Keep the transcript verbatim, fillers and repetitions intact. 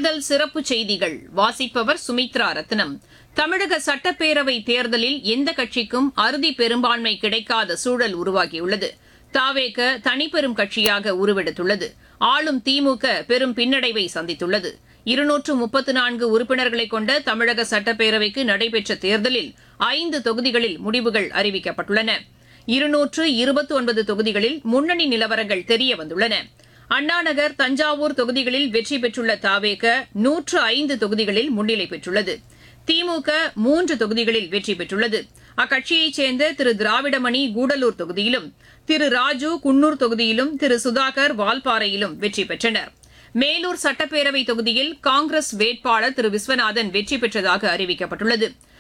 தேர்தல் சிறப்பு செய்திகள் வாசிப்பவர் சுமித்ரா ரத்னம். தமிழக சட்டப்பேரவை தேர்தலில் எந்த கட்சிக்கும் அறுதி பெரும்பான்மை கிடைக்காத சூழல் உருவாகியுள்ளது. தாவேக தனிப்பெரும் கட்சியாக உருவெடுத்துள்ளது. ஆளும் திமுக பெரும் பின்னடைவை சந்தித்துள்ளது. இருநூற்று முப்பத்து நான்கு உறுப்பினர்களை கொண்ட தமிழக சட்டப்பேரவைக்கு நடைபெற்ற தேர்தலில் ஐந்து தொகுதிகளில் முடிவுகள் அறிவிக்கப்பட்டுள்ளன. இருநூற்று இருபத்தி ஒன்பது தொகுதிகளில் முன்னணி நிலவரங்கள் தெரியவந்துள்ளன. அண்ணாநகர், தஞ்சாவூர் தொகுதிகளில் வெற்றி பெற்றுள்ள தாவேக நூற்று ஐந்து தொகுதிகளில் முன்னிலை பெற்றுள்ளது. திமுக மூன்று தொகுதிகளில் வெற்றி பெற்றுள்ளது. அக்கட்சியைச் சேர்ந்த திரு திராவிடமணி கூடலூர் தொகுதியிலும், திரு ராஜு குன்னூர் தொகுதியிலும், திரு சுதாகர் வால்பாறையிலும் வெற்றி பெற்றனர். மேலூர் சட்டப்பேரவை தொகுதியில் காங்கிரஸ் வேட்பாளர் திரு விஸ்வநாதன் வெற்றி பெற்றதாக அறிவிக்கப்பட்டுள்ளது.